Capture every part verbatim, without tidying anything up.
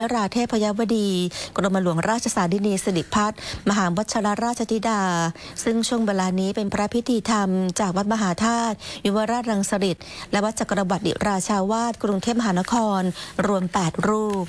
ราเทพยวดีกรมหลวงราชสารินีสิริพัฒน์มหาวชิรราชธิดาซึ่งช่วงเวลานี้เป็นพระพิธีธรรมจากวัดมหาธาตุยุวราชรังสฤษฎ์และวัดจักรวรรดิราชาวาสกรุงเทพมหานครรวมแปดรูป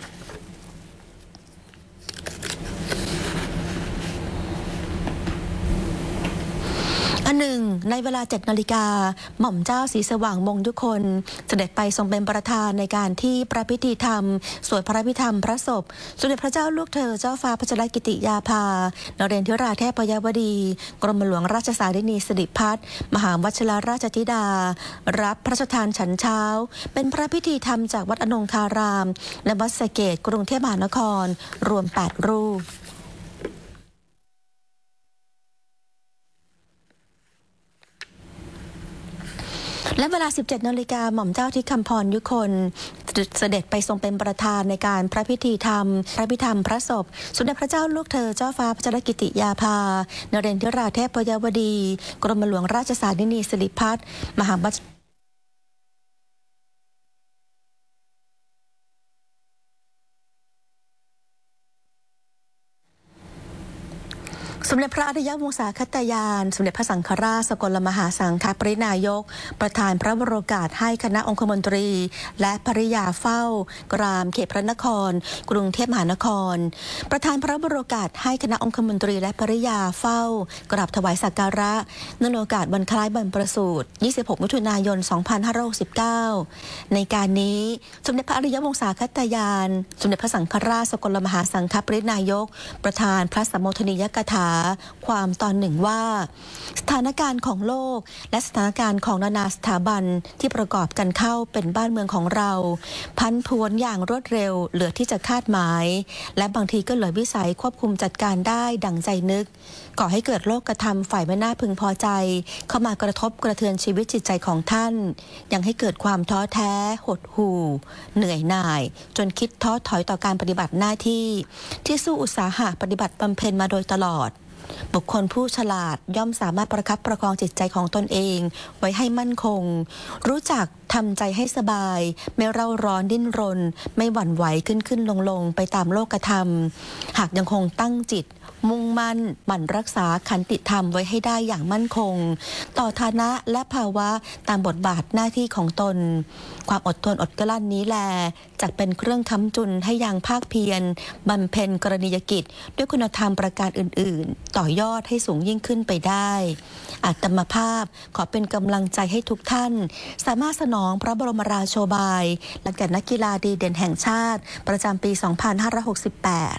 อันหนึ่งในเวลาเจ็ดนาฬิกาหม่อมเจ้าศรีสว่างมงคลเสด็จไปทรงเป็นประธานในการที่พระพิธีธรรมสวดพระพิธรรมพระศพสมเด็จพระเจ้าลูกเธอเจ้าฟ้าพัชรกิติยาภานเรนทิราเทพยวดีกรมหลวงราชสารินีสิริพัฒน์มหาวชิรราชธิดารับพระราชทานฉันเช้าเป็นพระพิธีธรรมจากวัดอนงคารามและวัดสะเกษกรุงเทพมหานครรวมแปดรูปและเวลา สิบเจ็ดนาฬิกาหม่อมเจ้าทิคำพรยุคนเสด็จไปทรงเป็นประธานในการพระพิธีธรรมพระพิธรรมพระศพสมเด็จพระเจ้าลูกเธอเจ้าฟ้าพัชรกิติยาภานเรนทิราเทพยวดีกรมหลวงราชสารินีสิริพัฒน์มหาวชิรสมเด็จพระอริยวงศาคตยานสมเด็จพระสังฆราชสกลมหาสังฆปรินายกประธานพระบรมโอกาสให้คณะองคมนตรีและภริยาเฝ้ากรามเขตพระนครกรุงเทพมหานครประธานพระบรมโอกาสให้คณะองคมนตรีและภริยาเฝ้ากราบถวายสักการะเนื่องในโอกาสวันคล้ายบรรพสูตรยี่สิบหกมิถุนายนสองพันห้าร้อยหกสิบเก้าในการนี้สมเด็จพระอริยวงศาคตยานสมเด็จพระสังฆราชสกลมหาสังฆปรินายกประธานพระสัมโมทนียกถาความตอนหนึ่งว่าสถานการณ์ของโลกและสถานการณ์ของนานาสถาบันที่ประกอบกันเข้าเป็นบ้านเมืองของเราพันผวนอย่างรวดเร็วเหลือที่จะคาดหมายและบางทีก็เหลือวิสัยควบคุมจัดการได้ดังใจนึกก่อให้เกิดโลกกระทำฝ่ายไม่น่าพึงพอใจเข้ามากระทบกระเทือนชีวิตจิตใจของท่านยังให้เกิดความท้อแท้หดหู่เหนื่อยหน่ายจนคิดท้อถอยต่อการปฏิบัติหน้าที่ที่สู้อุตสาหะปฏิบัติบำเพ็ญมาโดยตลอดบุคคลผู้ฉลาดย่อมสามารถประคับประคองจิตใจของตนเองไว้ให้มั่นคงรู้จักทำใจให้สบายไม่เร่าร้อนดิ้นรนไม่หวั่นไหวขึ้นขึ้นลงลงไปตามโลกธรรมหากยังคงตั้งจิตมุ่งมั่นหมั่นรักษาขันติธรรมไว้ให้ได้อย่างมั่นคงต่อฐานะและภาวะตามบทบาทหน้าที่ของตนความอดทนอดกลั้นนี้แลจักเป็นเครื่องค้ำจุนให้ยังภาคเพียรบำเพ็ญกรณียกิจด้วยคุณธรรมประการอื่นๆต่อยอดให้สูงยิ่งขึ้นไปได้อาตมาภาพขอเป็นกำลังใจให้ทุกท่านสามารถสนองพระบรมราโชบายและแก่นักกีฬาดีเด่นแห่งชาติประจำปี สองพันห้าร้อยหกสิบแปด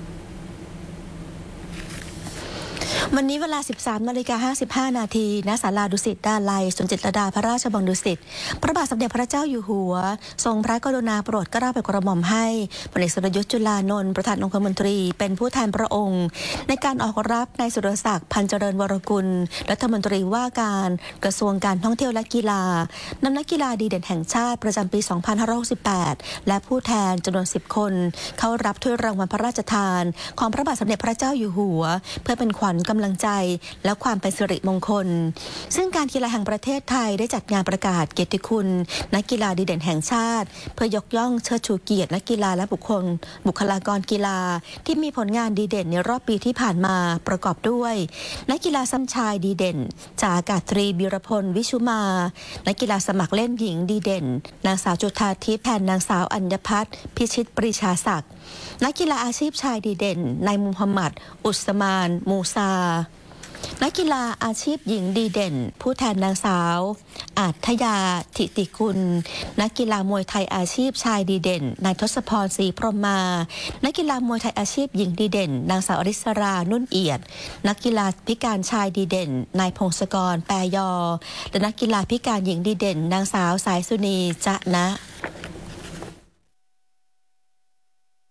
วันนี้เวลา สิบสามนาฬิกาห้าสิบห้านาทีณศาลาดุสิตดาลัยสวนจิตรลดาพระราชวังดุสิตพระบาทสมเด็จพระเจ้าอยู่หัวทรงพระกรุณาโปรดเกล้าโปรดกระหม่อมให้พลเอกสุรยุทธ์จุลานนท์ประธานองคมนตรีเป็นผู้แทนพระองค์ในการออกรับนายสุรศักดิ์พันเจริญวรกุลรัฐมนตรีว่าการกระทรวงการท่องเที่ยวและกีฬานำนักกีฬาดีเด่นแห่งชาติประจำปี สองพันห้าร้อยหกสิบแปดและผู้แทนจำนวนสิบคนเข้ารับถ้วยรางวัลพระราชทานของพระบาทสมเด็จพระเจ้าอยู่หัวเพื่อเป็นขวัญกำลังใจและความเป็นสิริมงคลซึ่งการกีฬาแห่งประเทศไทยได้จัดงานประกาศเกียรติคุณนักกีฬาดีเด่นแห่งชาติเพื่อยกย่องเชิดชูเกียรตินักกีฬาและบุคคลบุคลากรกีฬาที่มีผลงานดีเด่นในรอบปีที่ผ่านมาประกอบด้วยนักกีฬาซ้ำชายดีเด่นจากอากาศตรีบิรพลวิชุมานักกีฬาสมัครเล่นหญิงดีเด่นนางสาวจุฑาทิพย์แทนนางสาวอัญญพัฒน์พิชิตปรีชาศักดิ์นักกีฬาอาชีพชายดีเด่นนายมูฮัมหมัดอุสมานมูซานักกีฬาอาชีพหญิงดีเด่นผู้แทนนางสาวอาทยาธิติกุลนักกีฬามวยไทยอาชีพชายดีเด่นนายทศพรศรีพรหมานักกีฬามวยไทยอาชีพหญิงดีเด่นนางสาวอริสรานุ่นเอียดนักกีฬาพิการชายดีเด่นนายพงศกรแปรยอและนักกีฬาพิการหญิงดีเด่นนางสาวสายสุนีจะนะ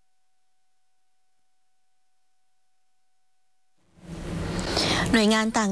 หน่วยงานต่าง